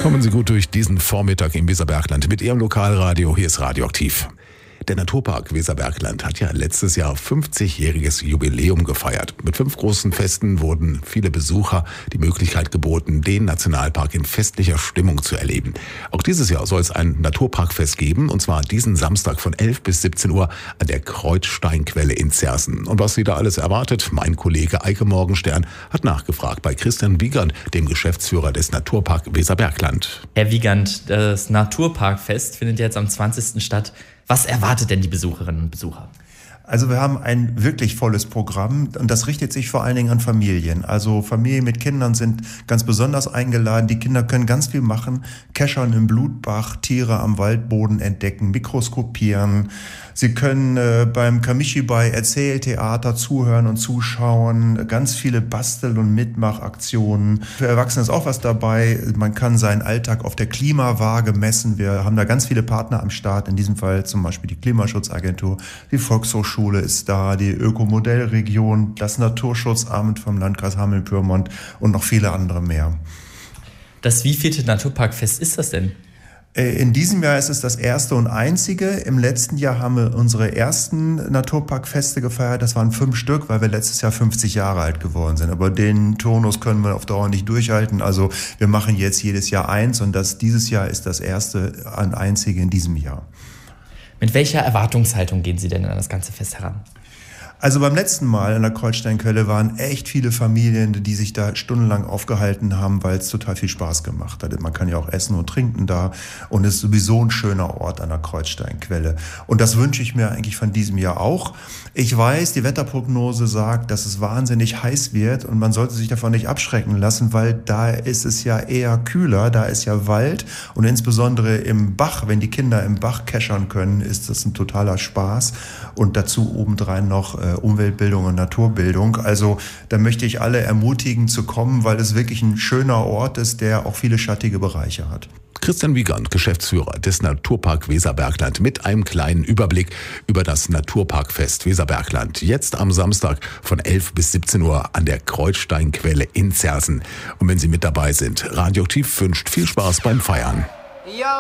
Kommen Sie gut durch diesen Vormittag im Weserbergland mit Ihrem Lokalradio. Hier ist Radioaktiv. Der Naturpark Weserbergland hat ja letztes Jahr 50-jähriges Jubiläum gefeiert. Mit 5 großen Festen wurden viele Besucher die Möglichkeit geboten, den Nationalpark in festlicher Stimmung zu erleben. Auch dieses Jahr soll es ein Naturparkfest geben, und zwar diesen Samstag von 11 bis 17 Uhr an der Kreuzsteinquelle in Zersen. Und was Sie da alles erwartet, mein Kollege Eike Morgenstern hat nachgefragt bei Christian Wiegand, dem Geschäftsführer des Naturpark Weserbergland. Herr Wiegand, das Naturparkfest findet jetzt am 20. statt. Was erwartet denn die Besucherinnen und Besucher? Also wir haben ein wirklich volles Programm und das richtet sich vor allen Dingen an Familien. Also Familien mit Kindern sind ganz besonders eingeladen. Die Kinder können ganz viel machen, keschern im Blutbach, Tiere am Waldboden entdecken, mikroskopieren. Sie können beim Kamishibai Erzähltheater zuhören und zuschauen, ganz viele Bastel- und Mitmachaktionen. Für Erwachsene ist auch was dabei. Man kann seinen Alltag auf der Klimawaage messen. Wir haben da ganz viele Partner am Start, in diesem Fall zum Beispiel die Klimaschutzagentur, die Volkshochschule ist da, die Ökomodellregion, das Naturschutzamt vom Landkreis Hameln-Pyrmont und noch viele andere mehr. Das wievielte Naturparkfest ist das denn? In diesem Jahr ist es das erste und einzige. Im letzten Jahr haben wir unsere ersten Naturparkfeste gefeiert. Das waren 5 Stück, weil wir letztes Jahr 50 Jahre alt geworden sind. Aber den Turnus können wir auf Dauer nicht durchhalten. Also wir machen jetzt jedes Jahr eins und dieses Jahr ist das erste und einzige in diesem Jahr. Mit welcher Erwartungshaltung gehen Sie denn an das ganze Fest heran? Also beim letzten Mal an der Kreuzsteinquelle waren echt viele Familien, die sich da stundenlang aufgehalten haben, weil es total viel Spaß gemacht hat. Man kann ja auch essen und trinken da und es ist sowieso ein schöner Ort an der Kreuzsteinquelle. Und das wünsche ich mir eigentlich von diesem Jahr auch. Ich weiß, die Wetterprognose sagt, dass es wahnsinnig heiß wird und man sollte sich davon nicht abschrecken lassen, weil da ist es ja eher kühler, da ist ja Wald und insbesondere im Bach, wenn die Kinder im Bach keschern können, ist das ein totaler Spaß und dazu obendrein noch Umweltbildung und Naturbildung. Also da möchte ich alle ermutigen zu kommen, weil es wirklich ein schöner Ort ist, der auch viele schattige Bereiche hat. Christian Wiegand, Geschäftsführer des Naturpark Weserbergland, mit einem kleinen Überblick über das Naturparkfest Weserbergland. Jetzt am Samstag von 11 bis 17 Uhr an der Kreuzsteinquelle in Zersen. Und wenn Sie mit dabei sind, Radioaktiv wünscht viel Spaß beim Feiern. Ja.